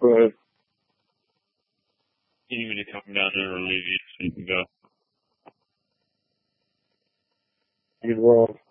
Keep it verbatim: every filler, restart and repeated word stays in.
But You need me to come down there and relieve you so you can go. he's wrong.